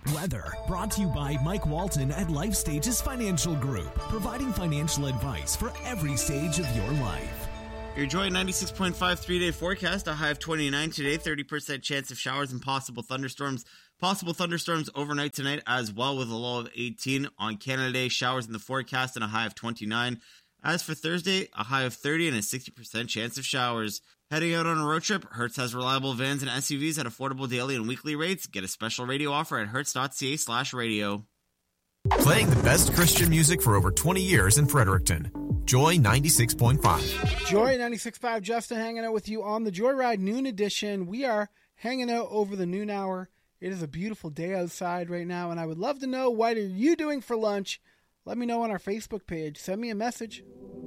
Weather, brought to you by Mike Walton at Life Stages Financial Group, providing financial advice for every stage of your life. Your Joy 96.5 3-day forecast, a high of 29 today, 30% chance of showers and possible thunderstorms. Possible thunderstorms overnight tonight as well, with a low of 18. On Canada Day, showers in the forecast and a high of 29. As for Thursday, a high of 30 and a 60% chance of showers. Heading out on a road trip, Hertz has reliable vans and SUVs at affordable daily and weekly rates. Get a special radio offer at hertz.ca/radio. Playing the best Christian music for over 20 years in Fredericton. Joy 96.5. Joy 96.5, Justin hanging out with you on the Joyride Noon Edition. We are hanging out over the noon hour. It is a beautiful day outside right now, and I would love to know what are you doing for lunch. Let me know on our Facebook page. Send me a message.